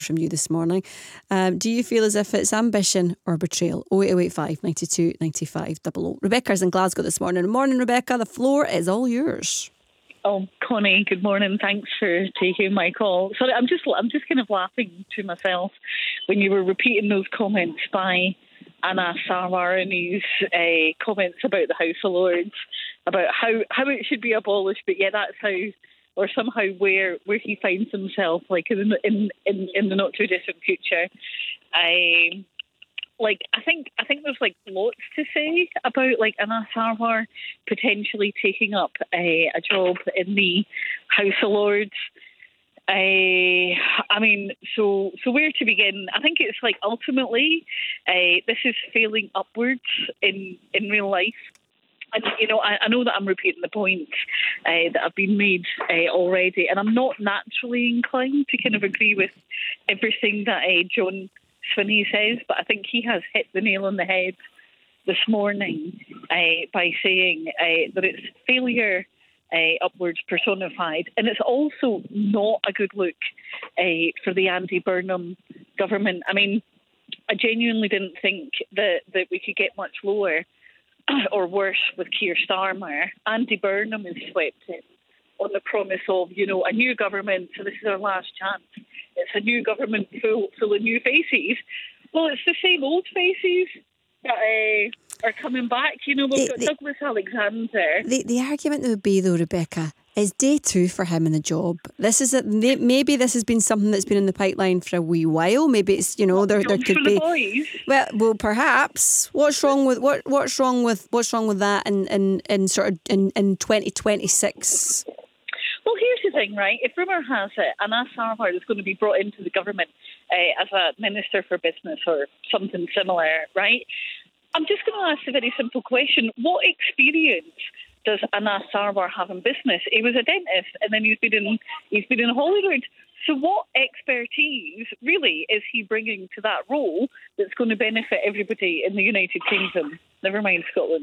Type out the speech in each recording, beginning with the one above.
from you this morning. Do you feel as if it's ambition or betrayal? 08085 92 95 00. Rebecca's in Glasgow this morning. Good morning, Rebecca. The floor is all yours. Oh, Connie, good morning. Thanks for taking my call. Sorry, I'm just kind of laughing to myself when you were repeating those comments by Anas Sarwar and his comments about the House of Lords, about how it should be abolished. But yeah, that's how, or somehow where he finds himself, like in the not too distant future. I think there's like lots to say about like Anas Sarwar potentially taking up a job in the House of Lords. I mean, so where to begin? I think it's like ultimately this is failing upwards in real life. And, you know, I know that I'm repeating the points that have been made already, and I'm not naturally inclined to kind of agree with everything that John Swinney says, but I think he has hit the nail on the head this morning by saying that it's failure upwards personified, and it's also not a good look for the Andy Burnham government. I mean, I genuinely didn't think that we could get much lower or worse with Keir Starmer. Andy Burnham is swept in on the promise of, you know, a new government, so this is our last chance. It's a new government full of new faces. Well, it's the same old faces that are coming back. You know, we've got Douglas Alexander. The argument would be, though, Rebecca, is day 2 for him in the job. This is maybe this has been something that's been in the pipeline for a wee while. Maybe it's, you know, there could be. The boys. Well, perhaps. What's wrong with that in sort of in 2026? Well, here's the thing, right? If rumour has it, Anas Sarwar is going to be brought into the government as a Minister for Business or something similar, right? I'm just going to ask a very simple question. What experience does Anas Sarwar have in business? He was a dentist, and then he's been in Hollywood. So what expertise really is he bringing to that role that's going to benefit everybody in the United Kingdom? Never mind Scotland.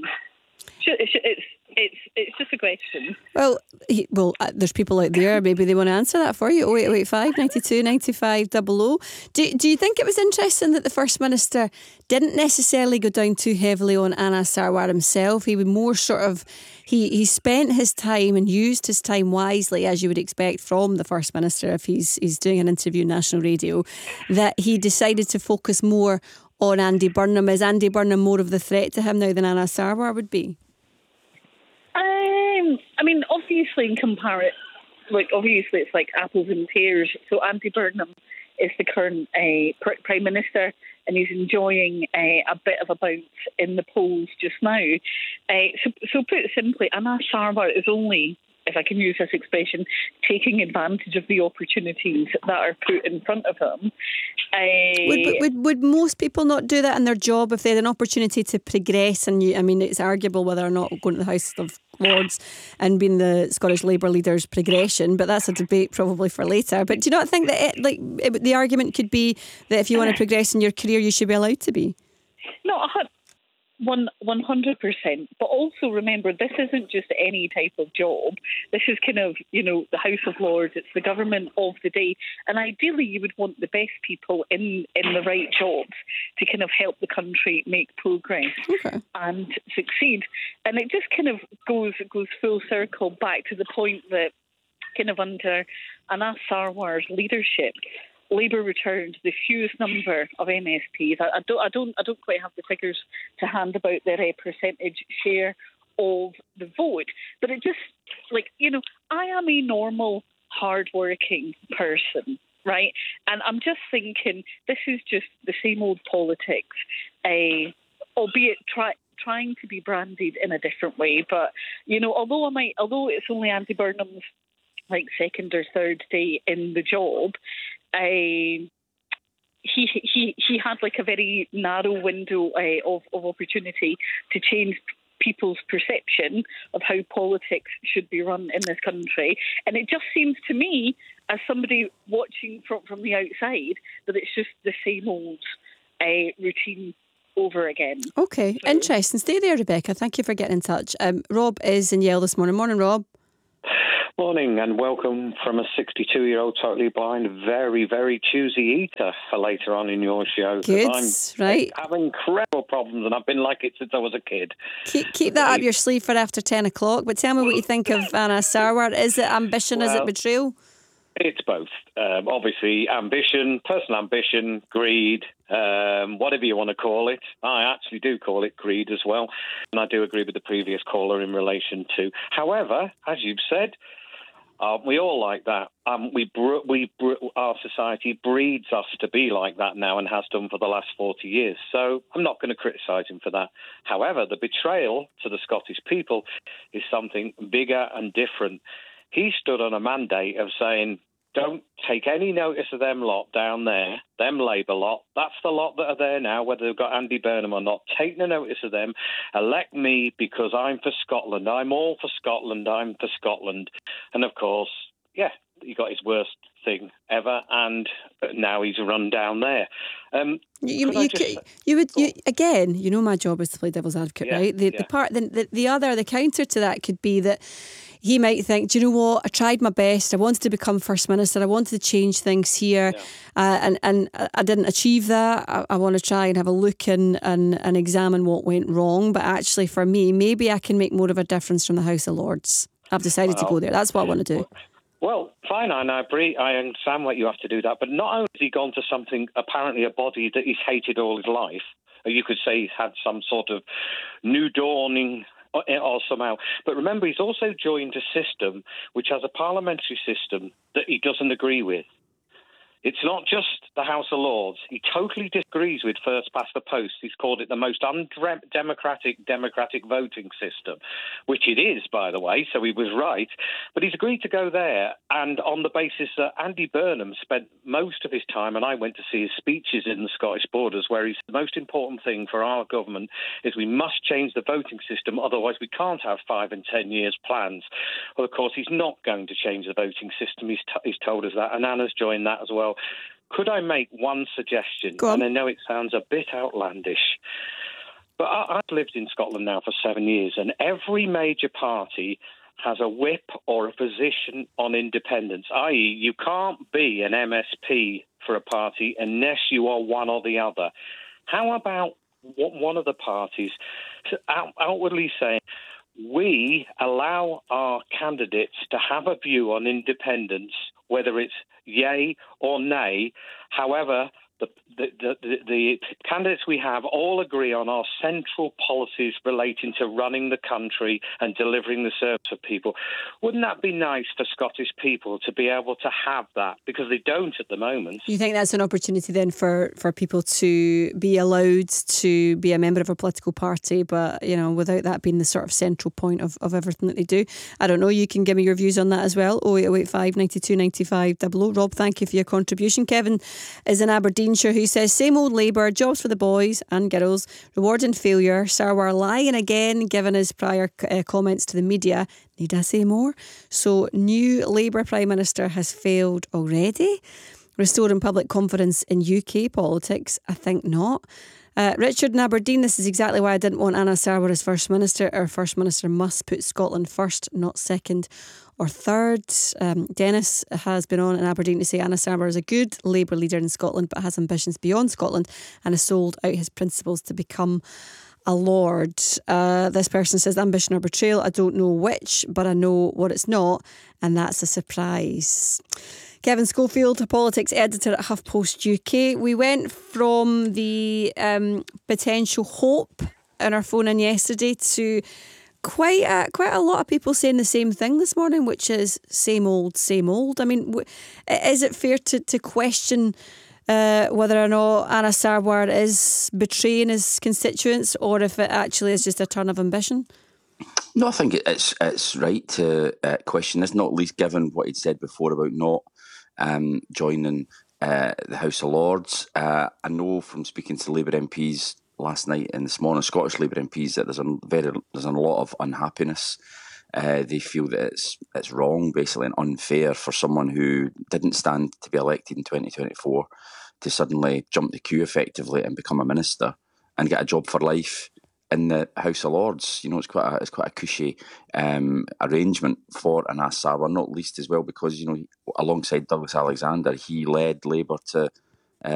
It's just a question. Well, there's people out there, maybe they want to answer that for you. 08085 92 95 00. Do you think it was interesting that the First Minister didn't necessarily go down too heavily on Anas Sarwar himself? He would more sort of, he spent his time and used his time wisely, as you would expect from the First Minister if he's doing an interview on national radio, that he decided to focus more on Andy Burnham. Is Andy Burnham more of the threat to him now than Anas Sarwar would be? I mean, obviously, obviously it's like apples and pears. So Andy Burnham is the current Prime Minister, and he's enjoying a bit of a bounce in the polls just now. So put simply, Anas Sarwar is only, if I can use this expression, taking advantage of the opportunities that are put in front of him. Would most people not do that in their job if they had an opportunity to progress? And I mean, it's arguable whether or not going to the House of Lords and being the Scottish Labour leader's progression, but that's a debate probably for later. But do you not think that the argument could be that if you want to progress in your career, you should be allowed to be? No, 100%. But also remember, this isn't just any type of job. This is kind of, you know, the House of Lords. It's the government of the day. And ideally, you would want the best people in the right jobs to kind of help the country make progress and succeed. And it just kind of goes full circle back to the point that kind of under Anas Sarwar's leadership, Labour returned the fewest number of MSPs. I don't quite have the figures to hand about their percentage share of the vote, but it just, like, you know, I am a normal, hard-working person, right? And I'm just thinking this is just the same old politics, albeit trying to be branded in a different way. But, you know, although it's only Andy Burnham's like second or third day in the job, he had like a very narrow window of opportunity to change people's perception of how politics should be run in this country. And it just seems to me, as somebody watching from the outside, that it's just the same old routine over again. Okay, so interesting. Stay there, Rebecca. Thank you for getting in touch. Rob is in Yale this morning. Morning, Rob. Morning and welcome from a 62-year-old totally blind, very, very choosy eater for later on in your show. Good, right. I have incredible problems and I've been like it since I was a kid. Keep that up your sleeve for after 10 o'clock. But tell me what you think of Anna Sarwar. Is it ambition? Is it betrayal? It's both. Obviously, ambition, personal ambition, greed, whatever you want to call it. I actually do call it greed as well. And I do agree with the previous caller in relation to. However, as you've said, we all like that. Our society breeds us to be like that now and has done for the last 40 years. So I'm not going to criticise him for that. However, the betrayal to the Scottish people is something bigger and different. He stood on a mandate of saying, don't take any notice of them lot down there, them Labour lot. That's the lot that are there now, whether they've got Andy Burnham or not. Take no notice of them. Elect me because I'm for Scotland. I'm all for Scotland. I'm for Scotland. And, of course, yeah, he got his worst thing ever, and now he's run down there. Again, you know, my job is to play devil's advocate, right? The counter to that could be that he might think, do you know what? I tried my best. I wanted to become First Minister. I wanted to change things here, and I didn't achieve that. I want to try and have a look and examine what went wrong. But actually, for me, maybe I can make more of a difference from the House of Lords. I've decided to go there. That's what I want to do. Well, fine, and I agree. I understand why you have to do that. But not only has he gone to something, apparently a body that he's hated all his life, or you could say he's had some sort of new dawning or somehow. But remember, he's also joined a system which has a parliamentary system that he doesn't agree with. It's not just the House of Lords. He totally disagrees with first past the post. He's called it the most undemocratic voting system, which it is, by the way, so he was right. But he's agreed to go there, and on the basis that Andy Burnham spent most of his time, and I went to see his speeches in the Scottish Borders, where he's the most important thing for our government is we must change the voting system, otherwise we can't have 5 and 10 years plans. Well, of course, he's not going to change the voting system. He's told us that, and Anna's joined that as well. Could I make one suggestion? And I know it sounds a bit outlandish, but I've lived in Scotland now for 7 years, and every major party has a whip or a position on independence, i.e. you can't be an MSP for a party unless you are one or the other. How about one of the parties outwardly saying, we allow our candidates to have a view on independence, whether it's yay or nay. However, the candidates we have all agree on our central policies relating to running the country and delivering the service for people. Wouldn't that be nice for Scottish people to be able to have that? Because they don't at the moment. You think that's an opportunity then for people to be allowed to be a member of a political party, but, you know, without that being the sort of central point of everything that they do? I don't know. You can give me your views on that as well. 08085 92 95 00. Rob, thank you for your contribution. Kevin is in Aberdeen, who says, same old Labour, jobs for the boys and girls, rewarding failure. Sarwar lying again, given his prior comments to the media. Need I say more? So, new Labour Prime Minister has failed already. Restoring public confidence in UK politics? I think not. Richard in Aberdeen, this is exactly why I didn't want Anna Sarwar as First Minister. Our First Minister must put Scotland first, not second or third. Dennis has been on in Aberdeen to say Anna Sarwar is a good Labour leader in Scotland but has ambitions beyond Scotland and has sold out his principles to become a lord. This person says ambition or betrayal. I don't know which, but I know what it's not, and that's a surprise. Kevin Schofield, a politics editor at HuffPost UK. We went from the potential hope in our phone in yesterday to quite a lot of people saying the same thing this morning, which is same old, same old. I mean, is it fair to question whether or not Anna Sarwar is betraying his constituents, or if it actually is just a turn of ambition? No, I think it's right to question this, not least given what he'd said before about not joining the House of Lords. I know from speaking to Labour MPs last night and this morning, Scottish Labour MPs, that there's a lot of unhappiness. They feel that it's wrong, basically, and unfair for someone who didn't stand to be elected in 2024 to suddenly jump the queue effectively and become a minister and get a job for life in the House of Lords. You know, it's quite a cushy arrangement for Anas Sarwar, not least as well because, you know, alongside Douglas Alexander, he led Labour to